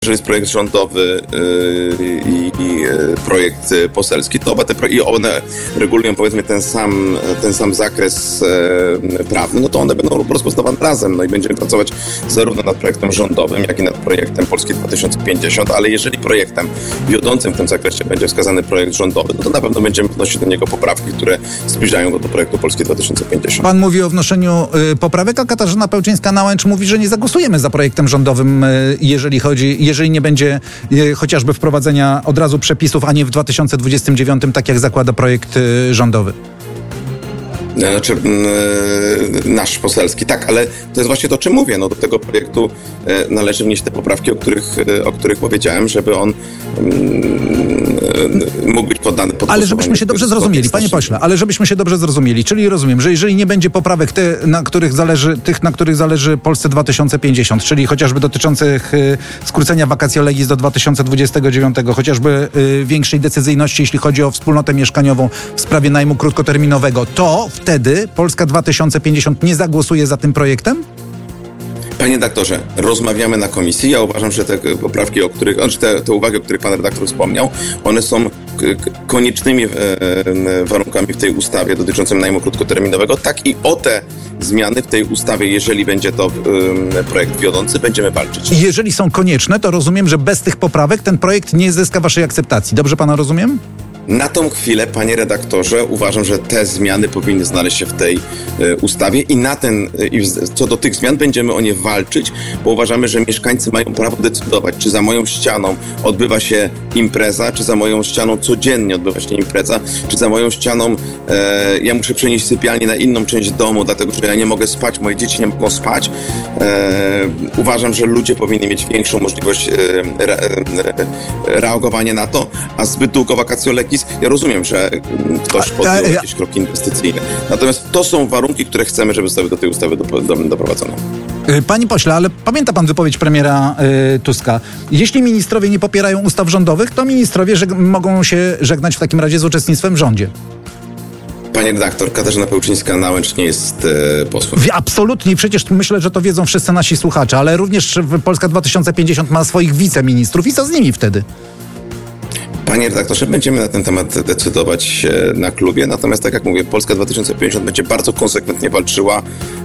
Jeżeli jest projekt rządowy i projekt poselski, to one regulują, powiedzmy, ten sam zakres prawny, no to one będą rozpoznawane razem, no i będziemy pracować zarówno nad projektem rządowym, jak i nad projektem Polski 2050, ale jeżeli projektem wiodącym w tym zakresie będzie wskazany projekt rządowy, no to na pewno będziemy wnosić do niego poprawki, które zbliżają go do projektu Polski 2050. Pan mówi o wnoszeniu poprawek, a Katarzyna Pełczyńska-Nałęcz mówi, że nie zagłosujemy za projektem rządowym, jeżeli nie będzie chociażby wprowadzenia od razu przepisów, a nie w 2029, tak jak zakłada projekt rządowy. Znaczy, nasz poselski, tak, ale to jest właśnie to, o czym mówię. No, do tego projektu należy wnieść te poprawki, o których powiedziałem, żeby on mógł być poddany pod Ale żebyśmy się dobrze zrozumieli, panie pośle, czyli rozumiem, że jeżeli nie będzie poprawek tych, na których zależy Polsce 2050, czyli chociażby dotyczących skrócenia vacatio legis do 2029, chociażby większej decyzyjności, jeśli chodzi o wspólnotę mieszkaniową w sprawie najmu krótkoterminowego, to wtedy Polska 2050 nie zagłosuje za tym projektem? Panie redaktorze, rozmawiamy na komisji. Ja uważam, że te poprawki, te uwagi, o których pan redaktor wspomniał, one są koniecznymi warunkami w tej ustawie dotyczącym najmu krótkoterminowego, tak i o te zmiany w tej ustawie, jeżeli będzie to projekt wiodący, będziemy walczyć. I jeżeli są konieczne, to rozumiem, że bez tych poprawek ten projekt nie zyska waszej akceptacji. Dobrze pana rozumiem? Na tą chwilę, panie redaktorze, uważam, że te zmiany powinny znaleźć się w tej ustawie i co do tych zmian będziemy o nie walczyć, bo uważamy, że mieszkańcy mają prawo decydować, czy za moją ścianą odbywa się impreza, czy za moją ścianą codziennie odbywa się impreza, czy za moją ścianą ja muszę przenieść sypialnię na inną część domu, dlatego że ja nie mogę spać, moje dzieci nie mogą spać. Uważam, że ludzie powinni mieć większą możliwość reagowania na to, a zbyt długo vacatio legis, ja rozumiem, że ktoś podjął jakieś kroki inwestycyjne. Natomiast to są warunki, które chcemy, żeby zostały do tej ustawy doprowadzone. Panie pośle, ale pamięta pan wypowiedź premiera Tuska? Jeśli ministrowie nie popierają ustaw rządowych, to ministrowie mogą się żegnać w takim razie z uczestnictwem w rządzie. Panie redaktor, Katarzyna Pełczyńska-Nałęcz nie jest posłem. Absolutnie. Przecież myślę, że to wiedzą wszyscy nasi słuchacze, ale również Polska 2050 ma swoich wiceministrów. I co z nimi wtedy? Panie redaktorze, będziemy na ten temat decydować na klubie, natomiast tak jak mówię, Polska 2050 będzie bardzo konsekwentnie walczyła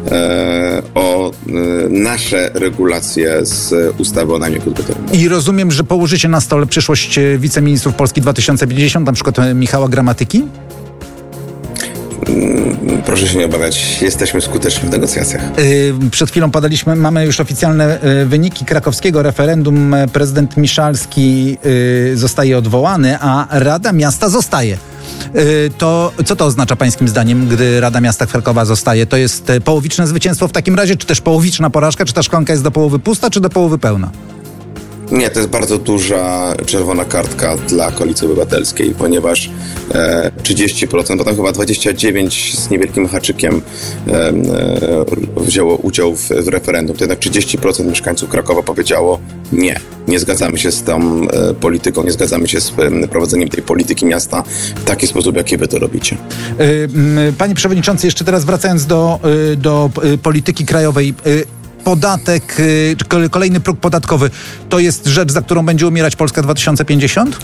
o nasze regulacje z ustawy o najmie krótkoterminowym. I rozumiem, że położycie na stole przyszłość wiceministrów Polski 2050, na przykład Michała Gramatyki? Proszę się nie obawiać, jesteśmy skuteczni w negocjacjach. Przed chwilą mamy już oficjalne wyniki krakowskiego referendum. Prezydent Miszalski zostaje odwołany, a Rada Miasta zostaje. To co to oznacza pańskim zdaniem, gdy Rada Miasta Krakowa zostaje? To jest połowiczne zwycięstwo w takim razie, czy też połowiczna porażka? Czy ta szklanka jest do połowy pusta, czy do połowy pełna? Nie, to jest bardzo duża czerwona kartka dla Koalicji Obywatelskiej, ponieważ 30%, potem chyba 29% z niewielkim haczykiem wzięło udział w referendum. To jednak 30% mieszkańców Krakowa powiedziało nie. Nie zgadzamy się z tą polityką, nie zgadzamy się z prowadzeniem tej polityki miasta w taki sposób, jaki wy to robicie. Panie przewodniczący, jeszcze teraz wracając do polityki krajowej. Podatek, kolejny próg podatkowy, to jest rzecz, za którą będzie umierać Polska 2050?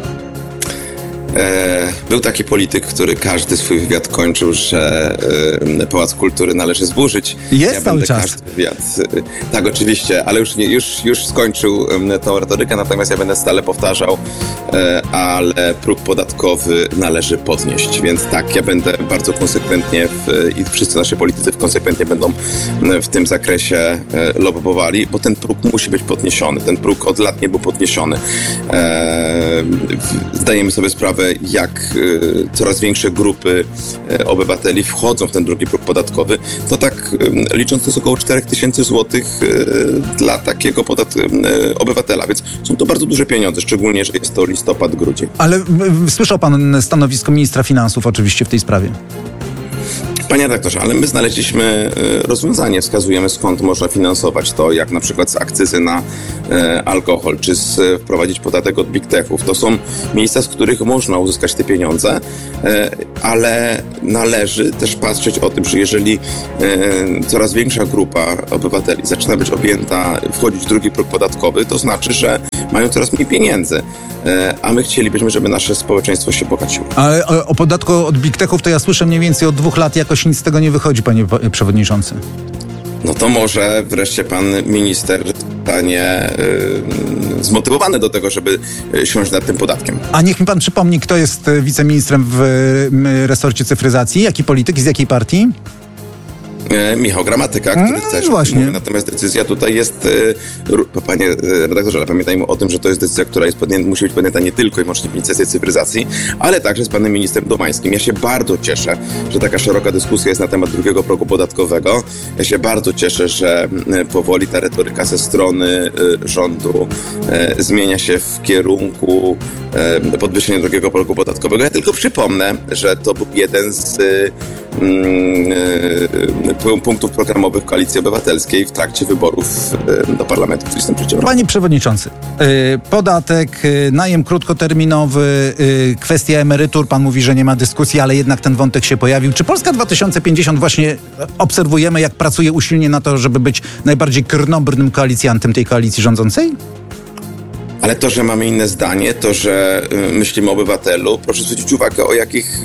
Był taki polityk, który każdy swój wywiad kończył, że Pałac Kultury należy zburzyć. Jest cały czas. Tak, oczywiście, ale już skończył tą retorykę, natomiast ja będę stale powtarzał, ale próg podatkowy należy podnieść. Więc tak, ja będę bardzo konsekwentnie i wszyscy nasi politycy konsekwentnie będą w tym zakresie lobbowali, bo ten próg musi być podniesiony. Ten próg od lat nie był podniesiony. Zdajemy sobie sprawę, jak coraz większe grupy obywateli wchodzą w ten drugi próg podatkowy, to tak licząc to jest około 4000 zł dla takiego obywatela, więc są to bardzo duże pieniądze, szczególnie, że jest to listopad, grudzień. Ale słyszał pan stanowisko ministra finansów oczywiście w tej sprawie? Panie redaktorze, ale my znaleźliśmy rozwiązanie, wskazujemy skąd można finansować to, jak na przykład z akcyzy na alkohol, czy wprowadzić podatek od big techów. To są miejsca, z których można uzyskać te pieniądze, ale należy też patrzeć o tym, że jeżeli coraz większa grupa obywateli zaczyna być objęta, wchodzić w drugi próg podatkowy, to znaczy, że mają coraz mniej pieniędzy, a my chcielibyśmy, żeby nasze społeczeństwo się bogaciło. Ale o podatku od big techów to ja słyszę mniej więcej od 2 lat, jakoś nic z tego nie wychodzi, panie przewodniczący. No to może wreszcie pan minister zostanie zmotywowany do tego, żeby siąść nad tym podatkiem. A niech mi pan przypomni, kto jest wiceministrem w resorcie cyfryzacji, jaki polityk i z jakiej partii? Michał Gramatyka, który też właśnie. mówi, natomiast decyzja tutaj jest, panie redaktorze, ale pamiętajmy o tym, że to jest decyzja, która musi być podjęta nie tylko i wyłącznie w Ministerstwie Cyfryzacji, ale także z panem ministrem Domańskim. Ja się bardzo cieszę, że taka szeroka dyskusja jest na temat drugiego progu podatkowego. Ja się bardzo cieszę, że powoli ta retoryka ze strony rządu zmienia się w kierunku podwyższenia drugiego progu podatkowego. Ja tylko przypomnę, że to był jeden z punktów programowych Koalicji Obywatelskiej w trakcie wyborów do parlamentu w 2023 roku. Panie przewodniczący, podatek, najem krótkoterminowy, kwestia emerytur, pan mówi, że nie ma dyskusji, ale jednak ten wątek się pojawił. Czy Polska 2050 właśnie obserwujemy, jak pracuje usilnie na to, żeby być najbardziej krnobrnym koalicjantem tej koalicji rządzącej? Ale to, że mamy inne zdanie, to, że myślimy o obywatelu, proszę zwrócić uwagę, o jakich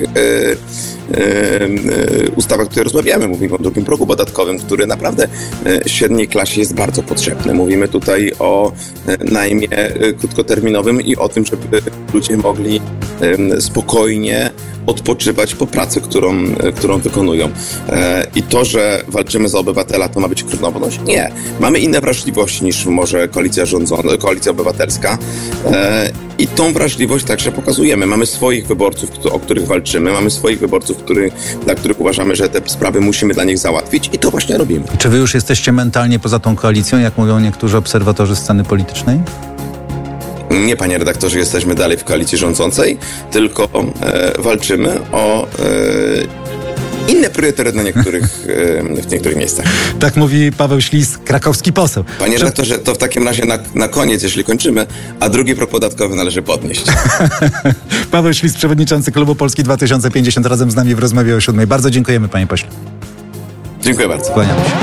ustawach tutaj rozmawiamy. Mówimy o drugim progu podatkowym, który naprawdę średniej klasie jest bardzo potrzebny. Mówimy tutaj o najmie krótkoterminowym i o tym, żeby ludzie mogli spokojnie odpoczywać po pracy, którą wykonują. I to, że walczymy za obywatela, to ma być krnobność? Nie. Mamy inne wrażliwości niż może koalicja obywatelska. I tą wrażliwość także pokazujemy. Mamy swoich wyborców, o których walczymy, mamy swoich wyborców, dla których uważamy, że te sprawy musimy dla nich załatwić i to właśnie robimy. Czy wy już jesteście mentalnie poza tą koalicją, jak mówią niektórzy obserwatorzy sceny politycznej? Nie, panie redaktorze, jesteśmy dalej w koalicji rządzącej, tylko walczymy o inne priorytety w niektórych miejscach. Tak mówi Paweł Ślis, krakowski poseł. Panie redaktorze, to w takim razie na koniec, jeśli kończymy, a drugi próg podatkowy należy podnieść. Paweł Ślis, przewodniczący Klubu Polski 2050, razem z nami w rozmowie o 7. Bardzo dziękujemy, panie pośle. Dziękuję bardzo. Kłaniamy się.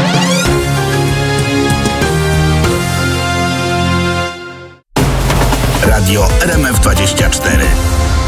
Radio RMF24.